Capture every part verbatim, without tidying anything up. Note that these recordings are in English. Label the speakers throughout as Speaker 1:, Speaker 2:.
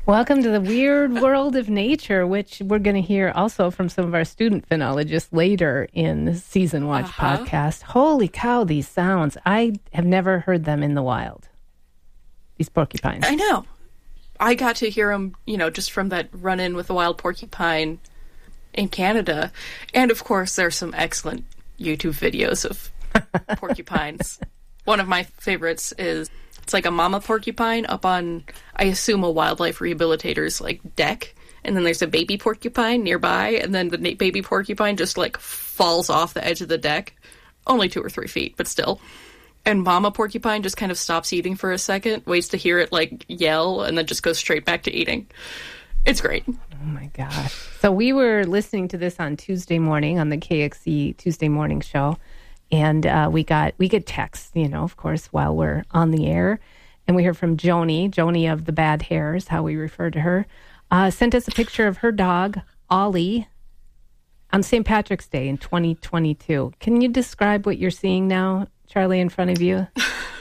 Speaker 1: Welcome to the weird world of nature, which we're going to hear also from some of our student phenologists later in the Season Watch uh-huh. podcast. Holy cow, these sounds. I have never heard them in the wild. These porcupines.
Speaker 2: I know. I got to hear them, you know, just from that run-in with the wild porcupine in Canada. And, of course, there are some excellent YouTube videos of porcupines. One of my favorites is... It's like a mama porcupine up on, I assume, a wildlife rehabilitator's, like, deck. And then there's a baby porcupine nearby. And then the na- baby porcupine just, like, falls off the edge of the deck. Only two or three feet, but still. And mama porcupine just kind of stops eating for a second, waits to hear it, like, yell, and then just goes straight back to eating. It's great.
Speaker 1: Oh, my gosh. So we were listening to this on Tuesday morning on the K X E Tuesday Morning Show. And uh, we got we get texts, you know, of course, while we're on the air. And we heard from Joni, Joni of the Bad Hairs, how we refer to her, uh, sent us a picture of her dog, Ollie, on Saint Patrick's Day in twenty twenty-two. Can you describe what you're seeing now, Charlie, in front of you?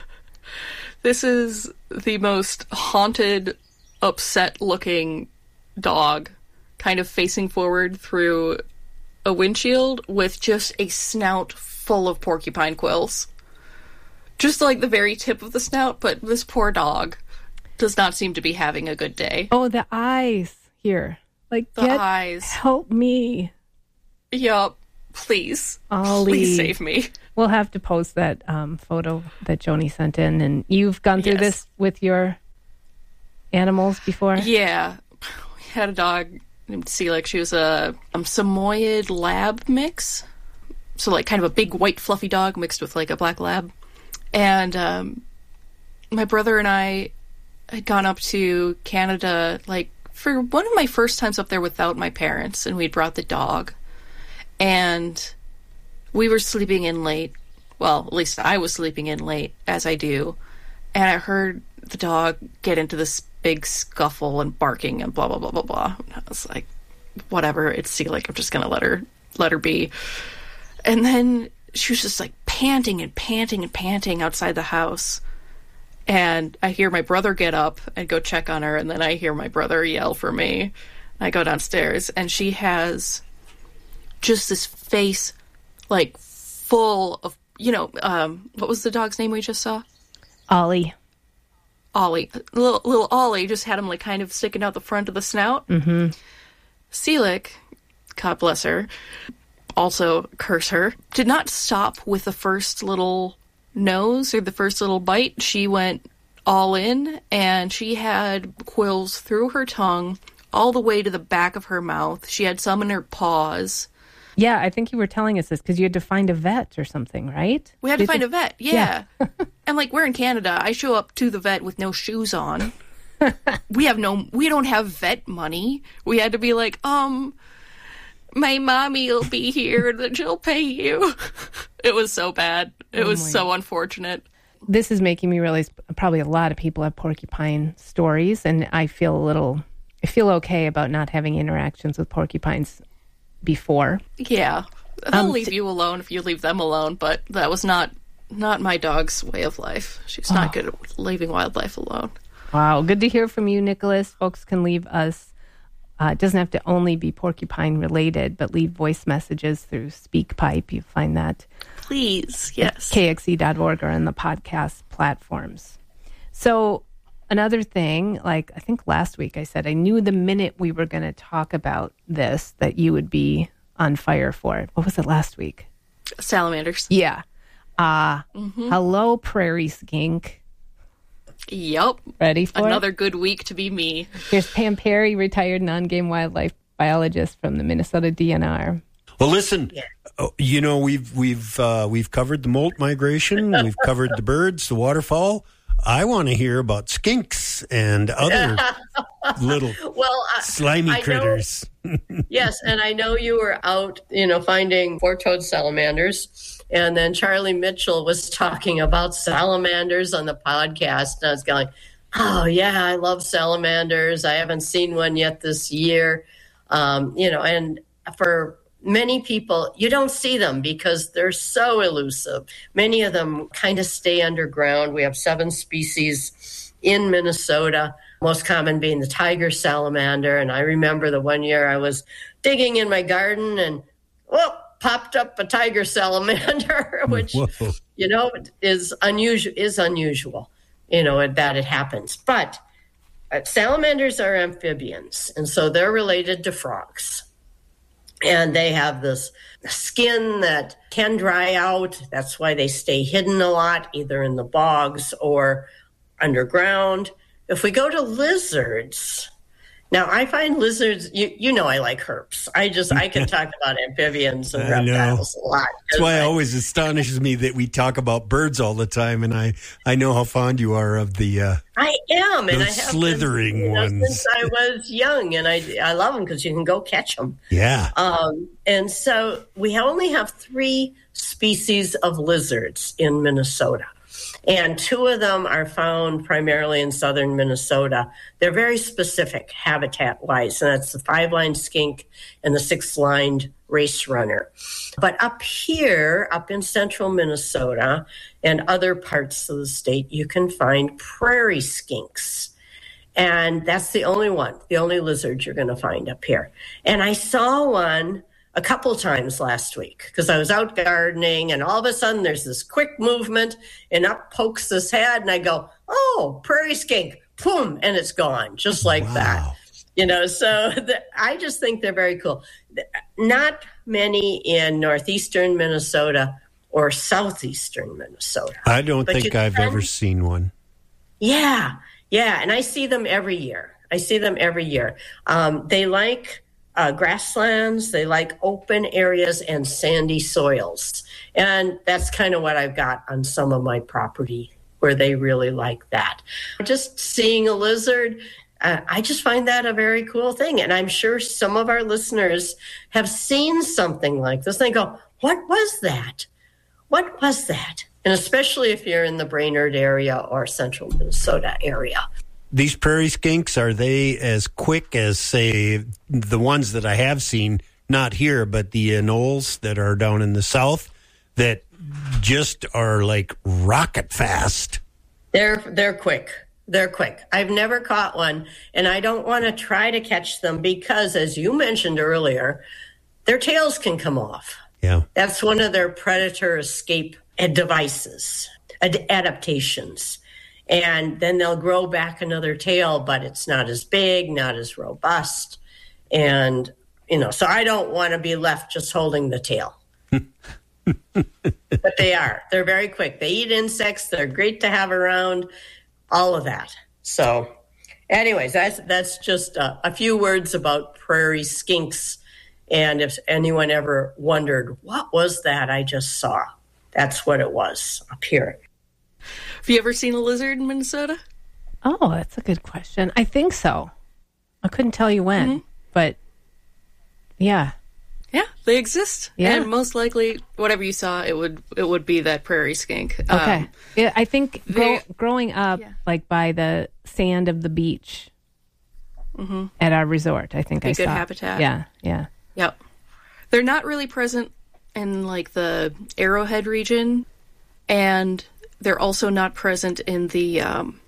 Speaker 2: This is the most haunted, upset-looking dog, kind of facing forward through a windshield with just a snout full of porcupine quills. Just like the very tip of the snout, but this poor dog does not seem to be having a good day.
Speaker 1: Oh, the eyes here. Like,
Speaker 2: the
Speaker 1: get,
Speaker 2: eyes.
Speaker 1: Help me.
Speaker 2: Yup. Please.
Speaker 1: Ollie.
Speaker 2: Please save me.
Speaker 1: We'll have to post that um, photo that Joni sent in. And you've gone through yes. this with your animals before?
Speaker 2: Yeah. We had a dog named Seelick. She was a um, Samoyed lab mix. So, like, kind of a big, white, fluffy dog mixed with, like, a black lab. And um, my brother and I had gone up to Canada, like, for one of my first times up there without my parents, and we'd brought the dog. And we were sleeping in late. Well, at least I was sleeping in late, as I do. And I heard the dog get into this big scuffle and barking and blah, blah, blah, blah, blah. And I was like, whatever, it's Seelick. I'm just going to let her let her be. And then she was just, like, panting and panting and panting outside the house. And I hear my brother get up and go check on her, and then I hear my brother yell for me. I go downstairs, and she has just this face, like, full of, you know, um, what was the dog's name we just saw?
Speaker 1: Ollie.
Speaker 2: Ollie. Little, little Ollie just had him, like, kind of sticking out the front of the snout.
Speaker 1: Mm-hmm.
Speaker 2: Seelick, God bless her, also curse her, did not stop with the first little nose or the first little bite. She went all in, and she had quills through her tongue all the way to the back of her mouth. She had some in her paws.
Speaker 1: Yeah, I think you were telling us this because you had to find a vet or something, right?
Speaker 2: We had
Speaker 1: Did
Speaker 2: to find
Speaker 1: you...
Speaker 2: a vet, yeah.
Speaker 1: yeah.
Speaker 2: And, like, we're in Canada. I show up to the vet with no shoes on. we have no, we don't have vet money. We had to be like, um... my mommy will be here and then she'll pay you. It was so bad. It oh was so God. Unfortunate.
Speaker 1: This is making me realize probably a lot of people have porcupine stories, and I feel a little, I feel okay about not having interactions with porcupines before.
Speaker 2: Yeah. They'll
Speaker 1: Um,
Speaker 2: leave
Speaker 1: t-
Speaker 2: you alone if you leave them alone, but that was not, not my dog's way of life. She's not oh. good at leaving wildlife alone.
Speaker 1: Wow. Good to hear from you, Nicholas. Folks can leave us Uh, it doesn't have to only be porcupine related, but leave voice messages through SpeakPipe. You find that.
Speaker 2: Please, yes.
Speaker 1: K X E dot org or on the podcast platforms. So another thing, like I think last week I said, I knew the minute we were going to talk about this that you would be on fire for it. What was it last week?
Speaker 2: Salamanders.
Speaker 1: Yeah. Uh,
Speaker 2: mm-hmm.
Speaker 1: Hello, prairie skink.
Speaker 2: Yep.
Speaker 1: Ready for
Speaker 2: another
Speaker 1: it?
Speaker 2: good week to be me.
Speaker 1: Here's Pam Perry, retired non-game wildlife biologist from the Minnesota D N R.
Speaker 3: Well, listen, oh, you know we've we've uh, we've covered the molt migration, we've covered the birds, the waterfowl. I want to hear about skinks and other little
Speaker 4: well, I,
Speaker 3: slimy
Speaker 4: I
Speaker 3: critters.
Speaker 4: Know, yes, and I know you were out, you know, finding four-toed salamanders. And then Charlie Mitchell was talking about salamanders on the podcast. And I was going, oh, yeah, I love salamanders. I haven't seen one yet this year. Um, you know, and for many people, you don't see them because they're so elusive. Many of them kind of stay underground. We have seven species in Minnesota, most common being the tiger salamander. And I remember the one year I was digging in my garden and, whoop, popped up a tiger salamander, which, Whoa. you know, is unusual, is unusual, you know, that it happens. But uh, salamanders are amphibians, and so they're related to frogs. And they have this skin that can dry out. That's why they stay hidden a lot, either in the bogs or underground. If we go to lizards, now I find lizards, you, you know I like herps. I just, I can talk about amphibians and reptiles a lot.
Speaker 3: That's why
Speaker 4: I,
Speaker 3: it always astonishes me that we talk about birds all the time, and I, I know how fond you are of the uh,
Speaker 4: I am, and I have
Speaker 3: slithering
Speaker 4: been, you know,
Speaker 3: ones.
Speaker 4: since I was young, and I, I love them because you can go catch them.
Speaker 3: Yeah.
Speaker 4: Um, and so we only have three species of lizards in Minnesota. And two of them are found primarily in southern Minnesota. They're very specific habitat-wise, and that's the five-lined skink and the six-lined race runner. But up here, up in central Minnesota and other parts of the state, you can find prairie skinks. And that's the only one, the only lizard you're going to find up here. And I saw one a couple times last week because I was out gardening, and all of a sudden there's this quick movement and up pokes this head, and I go, oh, prairie skink, boom, and it's gone, just like wow. that. You know, so the, I just think they're very cool. Not many in northeastern Minnesota or southeastern Minnesota.
Speaker 3: I don't think I've can, ever seen one.
Speaker 4: Yeah, yeah, and I see them every year. I see them every year. Um, they like Uh, grasslands, they like open areas and sandy soils. And that's kind of what I've got on some of my property where they really like that. Just seeing a lizard, uh, I just find that a very cool thing. And I'm sure some of our listeners have seen something like this. They go, what was that? What was that? And especially if you're in the Brainerd area or central Minnesota area.
Speaker 3: These prairie skinks, are they as quick as, say, the ones that I have seen, not here, but the anoles that are down in the south, that just are like rocket fast?
Speaker 4: They're they're quick. They're quick. I've never caught one, and I don't want to try to catch them because, as you mentioned earlier, their tails can come off.
Speaker 3: Yeah.
Speaker 4: That's one of their predator escape devices, ad- adaptations. And then they'll grow back another tail, but it's not as big, not as robust. And, you know, so I don't want to be left just holding the tail. But they are. They're very quick. They eat insects. They're great to have around, all of that. So anyways, that's, that's just a, a few words about prairie skinks. And if anyone ever wondered, what was that I just saw? That's what it was up here.
Speaker 2: Have you ever seen a lizard in Minnesota?
Speaker 1: Oh, that's a good question. I think so. I couldn't tell you when, mm-hmm. but yeah.
Speaker 2: Yeah, they exist.
Speaker 1: Yeah.
Speaker 2: And most likely, whatever you saw, it would it would be that prairie skink.
Speaker 1: Okay. Um, yeah, I think
Speaker 2: they,
Speaker 1: grow, growing up, yeah. like by the sand of the beach
Speaker 2: mm-hmm.
Speaker 1: at our resort, I think
Speaker 2: be
Speaker 1: I
Speaker 2: good
Speaker 1: saw.
Speaker 2: habitat.
Speaker 1: Yeah, yeah.
Speaker 2: Yep. They're not really present in like the Arrowhead region, and they're also not present in the um,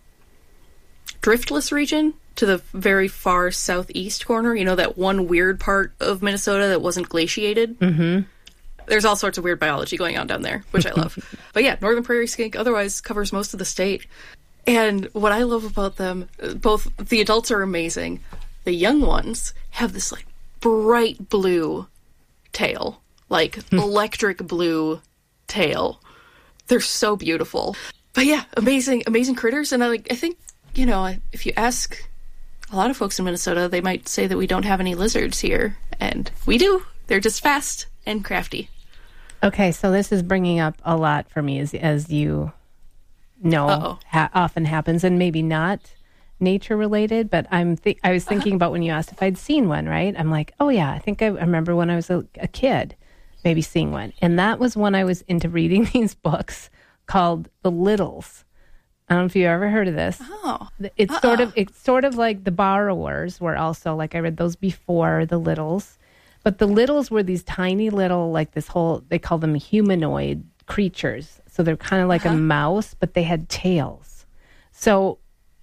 Speaker 2: Driftless region to the very far southeast corner. You know, that one weird part of Minnesota that wasn't glaciated?
Speaker 1: Mm-hmm.
Speaker 2: There's all sorts of weird biology going on down there, which I love. But yeah, northern prairie skink otherwise covers most of the state. And what I love about them, both the adults are amazing. The young ones have this like bright blue tail, like electric blue tail. They're so beautiful. But yeah, amazing, amazing critters. And I like, I think, you know, if you ask a lot of folks in Minnesota, they might say that we don't have any lizards here. And we do. They're just fast and crafty.
Speaker 1: Okay, so this is bringing up a lot for me, as, as you know, ha- often happens, and maybe not nature related, but I'm th- I was thinking uh-huh. about when you asked if I'd seen one, right? I'm like, oh yeah, I think I, I remember when I was a, a kid, maybe seeing one. And that was when I was into reading these books called The Littles. I don't know if you ever heard of this.
Speaker 2: Oh,
Speaker 1: it's
Speaker 2: uh-uh.
Speaker 1: sort of it's sort of like The Borrowers were also, like I read those before The Littles. But The Littles were these tiny little, like this whole, they call them humanoid creatures. So they're kind of like uh-huh. a mouse, but they had tails. So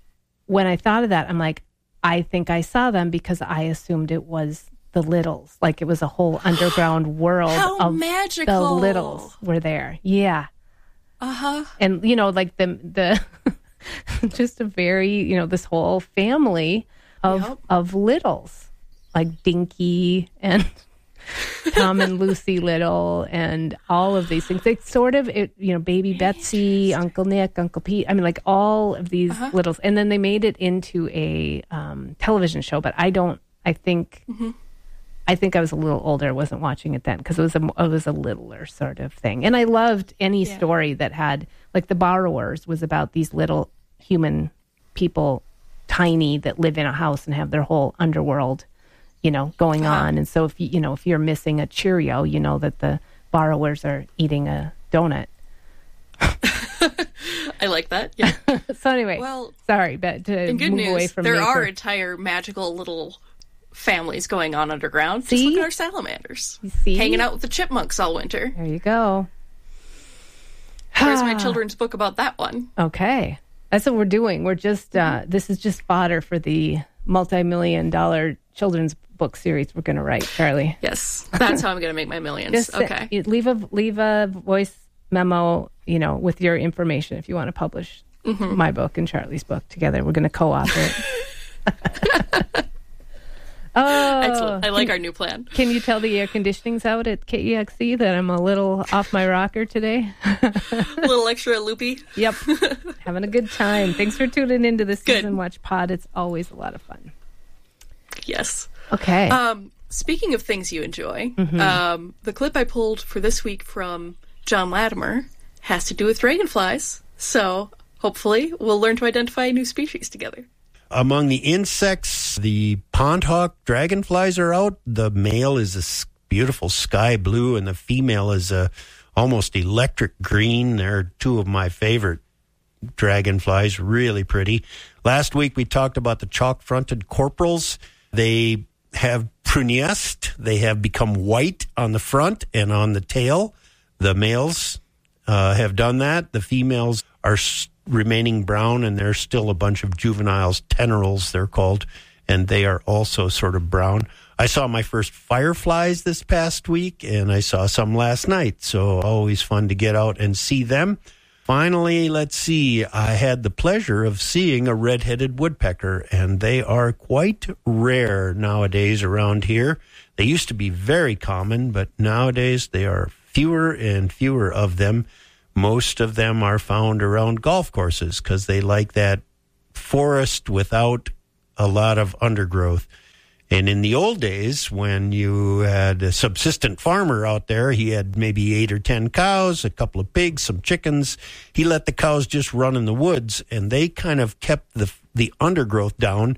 Speaker 1: when I thought of that, I'm like, I think I saw them because I assumed it was the Littles. Like it was a whole underground world
Speaker 2: How
Speaker 1: of
Speaker 2: magical.
Speaker 1: the Littles were there. Yeah.
Speaker 2: Uh-huh.
Speaker 1: And, you know, like the, the just a very, you know, this whole family of,
Speaker 2: Yep.
Speaker 1: of Littles, like Dinky and Tom and Lucy Little and all of these things. It's sort of, it, you know, Baby Betsy, Uncle Nick, Uncle Pete. I mean, like all of these
Speaker 2: Uh-huh.
Speaker 1: Littles. And then they made it into a um, television show, but I don't, I think,
Speaker 2: Mm-hmm.
Speaker 1: I think I was a little older. I wasn't watching it then because it was a, it was a littler sort of thing. And I loved any
Speaker 2: Yeah.
Speaker 1: story that had, like The Borrowers was about these little human people, tiny, that live in a house and have their whole underworld, you know, going
Speaker 2: Uh-huh.
Speaker 1: on. And so if you, you know, if you're missing a Cheerio, you know that the borrowers are eating a donut.
Speaker 2: I like that. Yeah.
Speaker 1: So anyway,
Speaker 2: Well,
Speaker 1: sorry, but to
Speaker 2: in good
Speaker 1: move away
Speaker 2: news,
Speaker 1: from
Speaker 2: there
Speaker 1: nature.
Speaker 2: are entire magical little families going on underground. Just
Speaker 1: See?
Speaker 2: look at our salamanders.
Speaker 1: You see?
Speaker 2: Hanging out with the chipmunks all winter.
Speaker 1: There you go.
Speaker 2: Where's my children's book about that one?
Speaker 1: Okay. That's what we're doing. We're just, uh, this is just fodder for the multi-million dollar children's book series we're going to write, Charlie.
Speaker 2: Yes. That's how I'm going to make my millions.
Speaker 1: Just uh,
Speaker 2: okay.
Speaker 1: you leave a, leave a voice memo, you know, with your information if you want to publish
Speaker 2: Mm-hmm.
Speaker 1: my book and Charlie's book together. We're going to co-op it. Oh,
Speaker 2: Excellent. I like our new plan.
Speaker 1: Can you tell the air conditioning's out at K E X C that I'm a little off my rocker today?
Speaker 2: A little extra loopy.
Speaker 1: Yep. Having a good time. Thanks for tuning into the
Speaker 2: Good.
Speaker 1: Season Watch Pod. It's always a lot of fun.
Speaker 2: Yes.
Speaker 1: Okay.
Speaker 2: Um, speaking of things you enjoy,
Speaker 1: Mm-hmm.
Speaker 2: um, the clip I pulled for this week from John Latimer has to do with dragonflies. So hopefully we'll learn to identify a new species together.
Speaker 3: Among the insects, the pondhawk dragonflies are out. The male is a s- beautiful sky blue, and the female is a almost electric green. They're two of my favorite dragonflies, really pretty. Last week we talked about the chalk-fronted corporals. They have prunest. They have become white on the front and on the tail. The males uh, have done that. The females are s- remaining brown, and there's still a bunch of juveniles, tenorals they're called, and they are also sort of brown. I saw my first fireflies this past week, and I saw some last night, so always fun to get out and see them. Finally, let's see, I had the pleasure of seeing a red-headed woodpecker, and they are quite rare nowadays around here. They used to be very common, but nowadays they are fewer and fewer of them. Most of them are found around golf courses because they like that forest without a lot of undergrowth. And in the old days, when you had a subsistent farmer out there, he had maybe eight or ten cows, a couple of pigs, some chickens. He let the cows just run in the woods, and they kind of kept the the undergrowth down.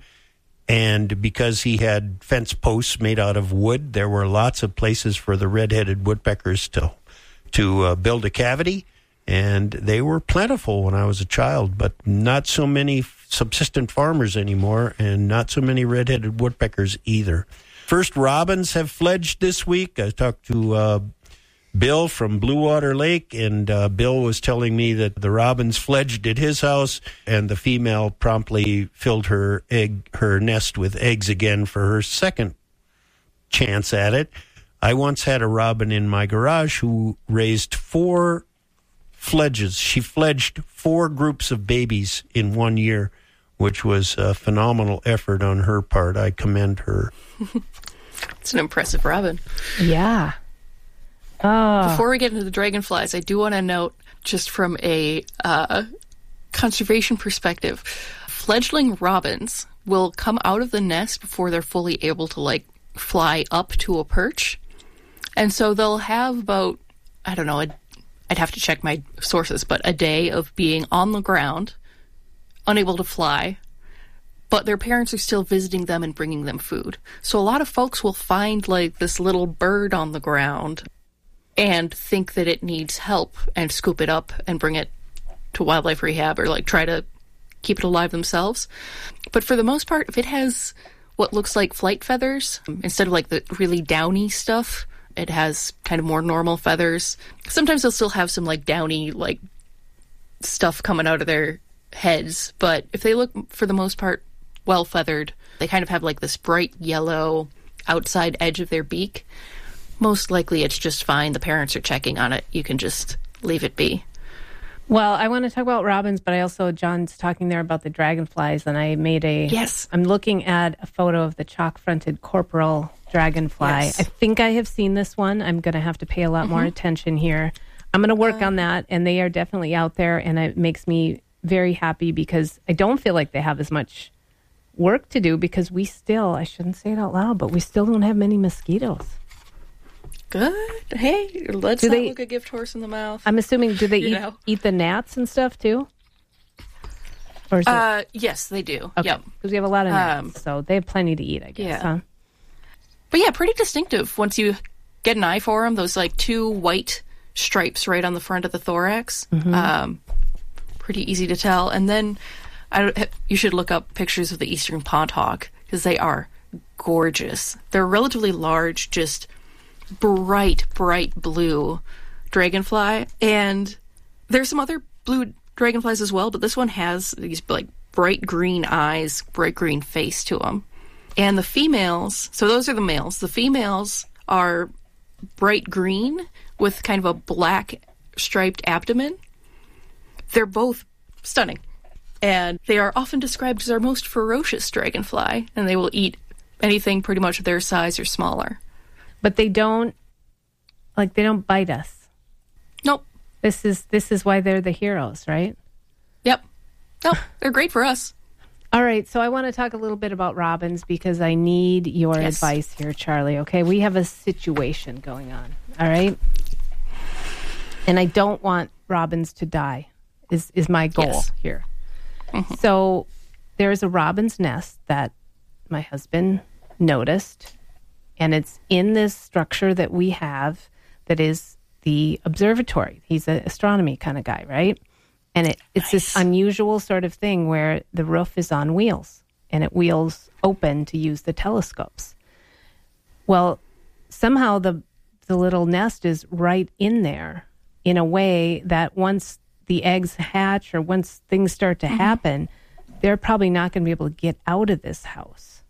Speaker 3: And because he had fence posts made out of wood, there were lots of places for the red-headed woodpeckers to to uh, build a cavity. And they were plentiful when I was a child, but not so many subsistent farmers anymore, and not so many red-headed woodpeckers either. First robins have fledged this week. I talked to uh, Bill from Blue Water Lake, and uh, Bill was telling me that the robins fledged at his house, and the female promptly filled her egg, her nest with eggs again for her second chance at it. I once had a robin in my garage who raised four fledges. She fledged four groups of babies in one year, which was a phenomenal effort on her part. I commend her.
Speaker 2: It's an impressive robin.
Speaker 1: Yeah. Oh.
Speaker 2: Before we get into the dragonflies, I do want to note, just from a uh, conservation perspective, fledgling robins will come out of the nest before they're fully able to, like, fly up to a perch. And so they'll have about, I don't know, a I'd have to check my sources, but a day of being on the ground, unable to fly, but their parents are still visiting them and bringing them food. So a lot of folks will find, like, this little bird on the ground and think that it needs help and scoop it up and bring it to wildlife rehab, or, like, try to keep it alive themselves. But for the most part, if it has what looks like flight feathers, instead of, like, the really downy stuff, it has kind of more normal feathers. Sometimes they'll still have some, like, downy, like, stuff coming out of their heads, but if they look, for the most part, well feathered, they kind of have like this bright yellow outside edge of their beak. Most likely it's just fine. The parents are checking on it. You can just leave it be.
Speaker 1: Well, I want to talk about robins, but I also, John's talking there about the dragonflies, and I made a...
Speaker 2: Yes.
Speaker 1: I'm looking at a photo of the chalk-fronted corporal dragonfly.
Speaker 2: Yes.
Speaker 1: I think I have seen this one. I'm going to have to pay a lot
Speaker 2: Mm-hmm.
Speaker 1: more attention here. I'm going to work
Speaker 2: Uh,
Speaker 1: on that, and they are definitely out there, and it makes me very happy because I don't feel like they have as much work to do because we still, I shouldn't say it out loud, but we still don't have many mosquitoes.
Speaker 2: Good. Hey, let's
Speaker 1: Do
Speaker 2: not
Speaker 1: they-
Speaker 2: look a gift horse in the mouth.
Speaker 1: I'm assuming, do they
Speaker 2: You
Speaker 1: eat,
Speaker 2: know.
Speaker 1: eat the gnats and stuff too? Or is it...
Speaker 2: Uh, yes, they do.
Speaker 1: Okay,
Speaker 2: Yep.
Speaker 1: because we have a lot of gnats,
Speaker 2: Um,
Speaker 1: so they have plenty to eat, I guess.
Speaker 2: yeah.
Speaker 1: Huh?
Speaker 2: But yeah, pretty distinctive once you get an eye for them. Those like two white stripes right on the front of the thorax.
Speaker 1: Mm-hmm.
Speaker 2: Um, pretty easy to tell. And then I, you should look up pictures of the eastern pond hawk because they are gorgeous. They're relatively large, just bright, bright blue dragonfly. And there's some other blue dragonflies as well, but this one has these like bright green eyes, bright green face to them. And the females, so those are the males. The females are bright green with kind of a black striped abdomen. They're both stunning. And they are often described as our most ferocious dragonfly, and they will eat anything pretty much of their size or smaller.
Speaker 1: But they don't, like, they don't bite us.
Speaker 2: Nope.
Speaker 1: This is this is why they're the heroes, right?
Speaker 2: Yep. Nope. They're great for us.
Speaker 1: All right, so I want to talk a little bit about robins because I need your
Speaker 2: Yes.
Speaker 1: advice here, Charlie. Okay, we have a situation going on. All right, and I don't want robins to die. Is is my goal
Speaker 2: Yes.
Speaker 1: here? So there is a robin's nest that my husband noticed, and it's in this structure that we have that is the observatory. He's an astronomy kind of guy, right? And it, it's this
Speaker 2: Nice.
Speaker 1: unusual sort of thing where the roof is on wheels and it wheels open to use the telescopes. Well, somehow the the little nest is right in there in a way that once the eggs hatch or once things start to happen, they're probably not going to be able to get out of this house.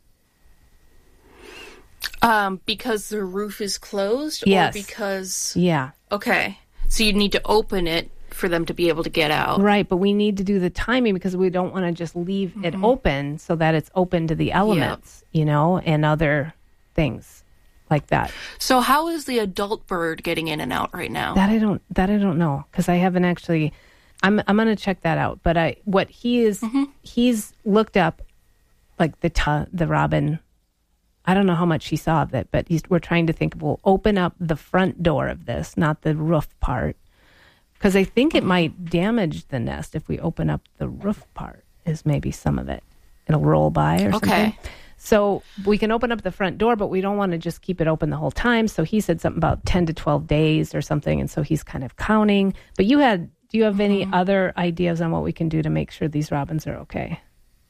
Speaker 2: Um, because the roof is closed?
Speaker 1: Yes.
Speaker 2: Or because...
Speaker 1: Yeah.
Speaker 2: Okay. So you need to open it for them to be able to get out.
Speaker 1: Right, but we need to do the timing because we don't want to just leave it open so that it's open to the elements, you know, and other things like that.
Speaker 2: So how is the adult bird getting in and out right now?
Speaker 1: That I don't that I don't know because I haven't actually I'm I'm going to check that out, but I what he is he's looked up like the t- the robin. I don't know how much he saw of it, but he's, we're trying to think we'll open up the front door of this, not the roof part. Because I think it might damage the nest if we open up the roof part, is maybe some of it. It'll roll by or
Speaker 2: Okay.
Speaker 1: something. So we can open up the front door, but we don't want to just keep it open the whole time. So he said something about ten to twelve days or something. And so he's kind of counting. But you had, do you have any other ideas on what we can do to make sure these robins are okay?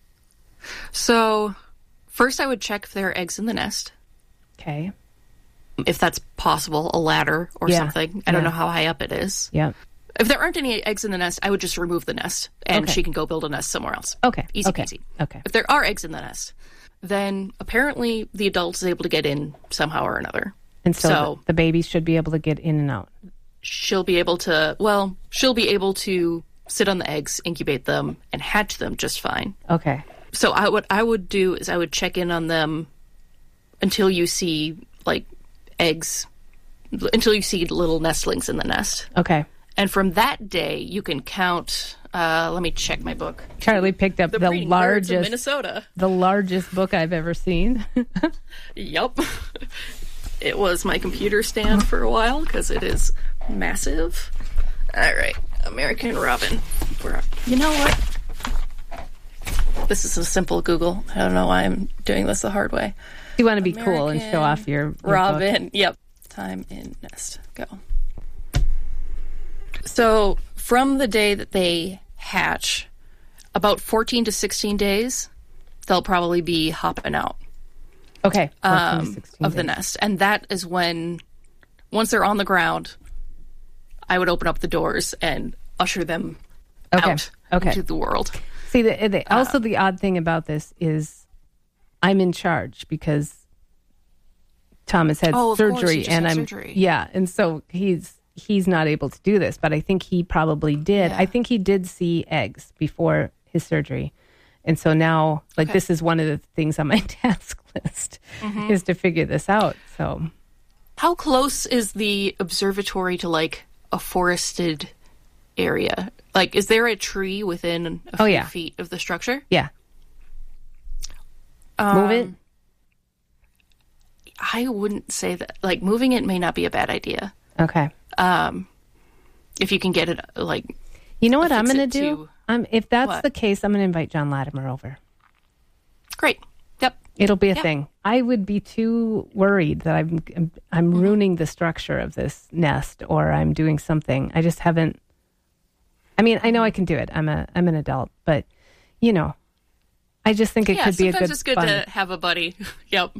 Speaker 2: So first I would check if there are eggs in the nest.
Speaker 1: Okay.
Speaker 2: If that's possible, a ladder or
Speaker 1: Yeah.
Speaker 2: something. I don't
Speaker 1: Yeah.
Speaker 2: know how high up it is.
Speaker 1: Yep.
Speaker 2: If there aren't any eggs in the nest, I would just remove the nest and
Speaker 1: Okay.
Speaker 2: she can go build a nest somewhere else.
Speaker 1: Okay.
Speaker 2: Easy
Speaker 1: okay.
Speaker 2: peasy.
Speaker 1: Okay.
Speaker 2: If there are eggs in the nest, then apparently the adult is able to get in somehow or another.
Speaker 1: And so,
Speaker 2: So-
Speaker 1: the, the babies should be able to get in and out.
Speaker 2: She'll be able to, well, she'll be able to sit on the eggs, incubate them, and hatch them just fine.
Speaker 1: Okay.
Speaker 2: So I, what I would do is I would check in on them until you see, like, eggs, until you see little nestlings in the nest.
Speaker 1: Okay.
Speaker 2: And from that day, you can count, uh, let me check my book.
Speaker 1: Charlie picked up
Speaker 2: The,
Speaker 1: the,
Speaker 2: Breeding Birds of
Speaker 1: largest
Speaker 2: Minnesota.
Speaker 1: the largest book I've ever seen.
Speaker 2: Yup. It was my computer stand for a while because it is massive. All right, American Robin. Where, you know what? This is a simple Google. I don't know why I'm doing this the hard way.
Speaker 1: You want to be cool and show off your, your book.
Speaker 2: Robin. Yep. Time in nest. Go. So from the day that they hatch, about fourteen to sixteen days, they'll probably be hopping out
Speaker 1: Okay. fourteen to
Speaker 2: um,
Speaker 1: sixteen
Speaker 2: of the
Speaker 1: days.
Speaker 2: nest. And that is when, once they're on the ground, I would open up the doors and usher them
Speaker 1: Okay.
Speaker 2: out
Speaker 1: Okay.
Speaker 2: into the world.
Speaker 1: See, the, the,
Speaker 2: Uh,
Speaker 1: also the odd thing about this is I'm in charge because Thomas had
Speaker 2: Oh, of course,
Speaker 1: surgery,
Speaker 2: he just
Speaker 1: and
Speaker 2: had
Speaker 1: I'm
Speaker 2: surgery.
Speaker 1: yeah, and so he's he's not able to do this. But I think he probably did.
Speaker 2: Yeah.
Speaker 1: I think he did see eggs before his surgery, and so now, like,
Speaker 2: Okay.
Speaker 1: this is one of the things on my task list
Speaker 2: Mm-hmm.
Speaker 1: is to figure this out. So
Speaker 2: How close is the observatory to like a forested area? Like, is there a tree within a few
Speaker 1: Oh, yeah.
Speaker 2: feet of the structure?
Speaker 1: yeah, move it.
Speaker 2: Um, I wouldn't say that. Like, moving it may not be a bad idea.
Speaker 1: Okay.
Speaker 2: Um, if you can get it, like,
Speaker 1: You know what I'm
Speaker 2: affix
Speaker 1: going to
Speaker 2: it
Speaker 1: do?
Speaker 2: to-
Speaker 1: Um, if that's
Speaker 2: What?
Speaker 1: the case, I'm going to invite John Latimer over.
Speaker 2: great. Yep.
Speaker 1: It'll be a
Speaker 2: Yep.
Speaker 1: thing. I would be too worried that I'm I'm, I'm
Speaker 2: Mm-hmm.
Speaker 1: ruining the structure of this nest, or I'm doing something. I just haven't. I mean, I know I can do it. I'm a I'm an adult, but you know, I just think it
Speaker 2: Yeah,
Speaker 1: could be a
Speaker 2: sometimes
Speaker 1: good
Speaker 2: it's good
Speaker 1: fun.
Speaker 2: to have a buddy. Yep.